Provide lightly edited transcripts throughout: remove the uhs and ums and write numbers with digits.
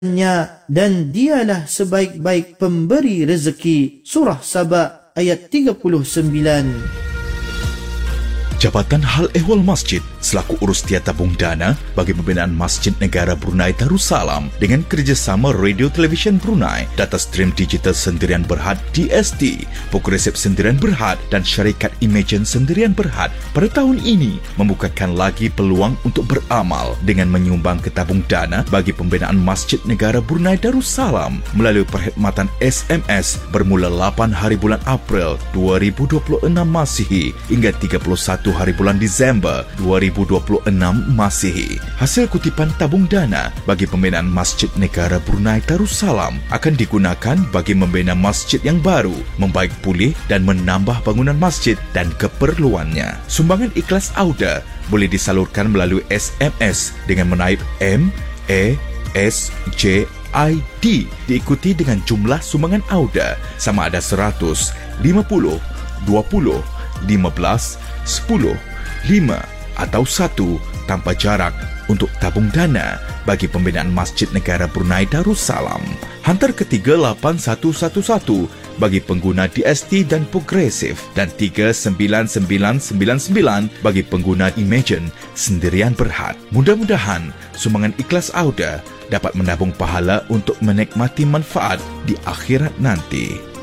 dan dialah sebaik-baik pemberi rezeki. Surah Saba ayat 39. Jabatan Hal Ehwal Masjid selaku urus tiada tabung dana bagi pembinaan Masjid Negara Brunei Darussalam dengan kerjasama Radio Television Brunei, Data Stream Digital Sendirian Berhad DST, Progresif Sendirian Berhad dan Syarikat Imagine Sendirian Berhad pada tahun ini membukakan lagi peluang untuk beramal dengan menyumbang ke tabung dana bagi pembinaan Masjid Negara Brunei Darussalam melalui perkhidmatan SMS bermula 8 hari bulan April 2026 Masihi hingga 31 hari bulan Disember 2026 Masihi. Hasil kutipan tabung dana bagi pembinaan Masjid Negara Brunei Darussalam akan digunakan bagi membina masjid yang baru, membaik pulih dan menambah bangunan masjid dan keperluannya. Sumbangan ikhlas Auda boleh disalurkan melalui SMS dengan menaip MESJID diikuti dengan jumlah sumbangan Auda sama ada 100, 50, 20, 15, 10, 5 atau 1 tanpa jarak untuk tabung dana bagi pembinaan Masjid Negara Brunei Darussalam. Hantar ke 38111 bagi pengguna DST dan Progresif dan 39999 bagi pengguna Imagine Sendirian Berhad. Mudah-mudahan sumbangan ikhlas Auda dapat menabung pahala untuk menikmati manfaat di akhirat nanti.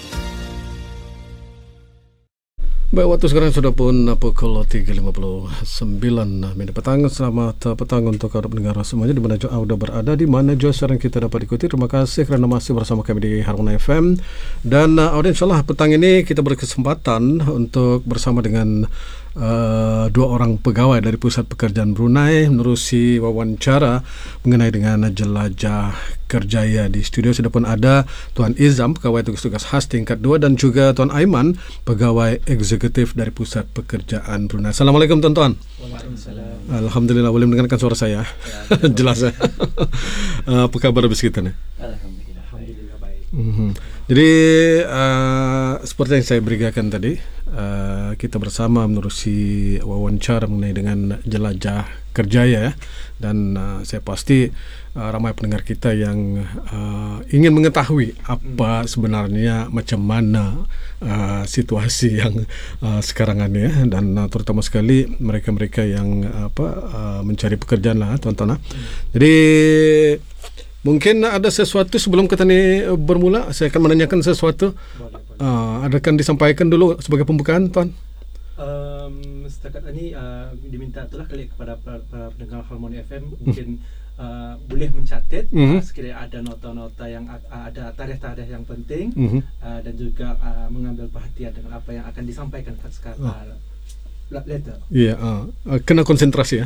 Baik, waktu sekarang sudah pun pukul 3.59 petang. Selamat petang untuk para pendengar semuanya di mana jua Auda berada, di mana jua siaran kita dapat ikuti. Terima kasih kerana masih bersama kami di Harmony FM. Dan Auda, insyaAllah petang ini kita berkesempatan untuk bersama dengan dua orang pegawai dari Pusat Pekerjaan Brunei menerusi wawancara mengenai dengan jelajah kerjaya. Di studio sudah pun ada Tuan Izam, pegawai tugas-tugas khas tingkat 2, dan juga Tuan Aiman, pegawai eksekutif dari Pusat Pekerjaan Brunei. Assalamualaikum tuan-tuan. Waalaikumsalam. Alhamdulillah, boleh mendengarkan suara saya? Ya, jelas ya. Apa kabar habis kita nih? Alhamdulillah baik. Jadi seperti yang saya berikan tadi, kita bersama menerusi wawancara mengenai dengan jelajah kerjaya, dan saya pasti ramai pendengar kita yang ingin mengetahui apa sebenarnya, macam mana situasi yang sekarang ini ya, dan terutama sekali mereka-mereka yang mencari pekerjaan lah tuan-tuan. Jadi mungkin ada sesuatu sebelum kita ni bermula, saya akan menanyakan sesuatu. Adakah disampaikan dulu sebagai pembukaan, Tuan? Setakat ini diminta itulah kali kepada para pendengar Harmony FM mungkin boleh mencatat sekiranya ada nota-nota yang ada tarikh-tarikh yang penting, dan juga mengambil perhatian dengan apa yang akan disampaikan sekarang. Later. Iya, kena konsentrasi ya.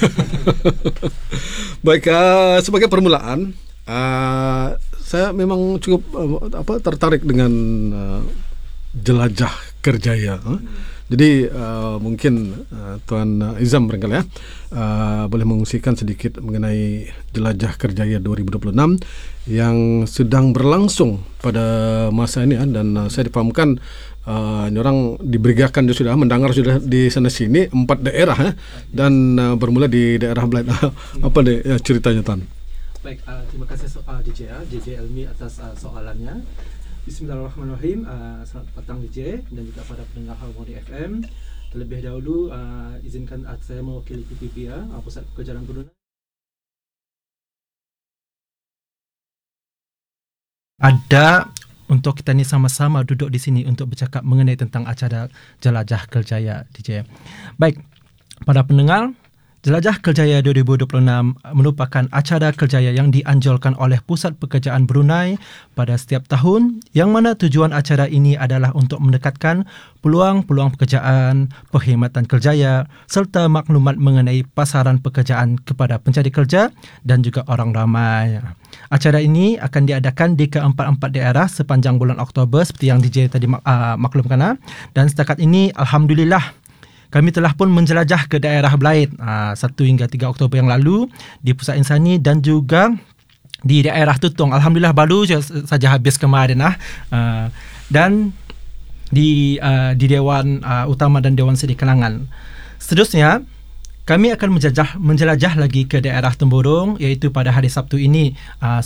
Baik, sebagai permulaan, saya memang cukup tertarik dengan jelajah kerjaya. Jadi mungkin Tuan Izam barangkali ya boleh mengungsikan sedikit mengenai jelajah kerjaya 2026 yang sedang berlangsung pada masa ini, dan saya dipahamkan orang diberikan sudah mendengar sudah di sana sini 4 daerah dan bermula di daerah Belait. Apa deh ceritanya, Tan? Baik, terima kasih DJ Elmi atas soalannya. Bismillahirrahmanirrahim. Selamat petang DJ dan juga pada pendengar Harmony FM. Terlebih dahulu izinkan saya mewakili PPB Pusat Pekerjaan Brunei. Ada untuk kita ni sama-sama duduk di sini untuk bercakap mengenai tentang acara jelajah kerjaya DJ. Baik, pada pendengar, Jelajah Kerjaya 2026 merupakan acara kerjaya yang dianjurkan oleh Pusat Pekerjaan Brunei pada setiap tahun, yang mana tujuan acara ini adalah untuk mendekatkan peluang-peluang pekerjaan, perkhidmatan kerjaya serta maklumat mengenai pasaran pekerjaan kepada pencari kerja dan juga orang ramai. Acara ini akan diadakan di ke-4 daerah sepanjang bulan Oktober seperti yang DJ tadi maklumkan, dan setakat ini Alhamdulillah kami telah pun menjelajah ke daerah Belait 1 hingga 3 Oktober yang lalu di Pusat Insani dan juga di daerah Tutong. Alhamdulillah baru saja habis kemarin dan di Dewan Utama dan Dewan Seri Kelangan. Seterusnya kami akan menjelajah lagi ke daerah Temburong, iaitu pada hari Sabtu ini 1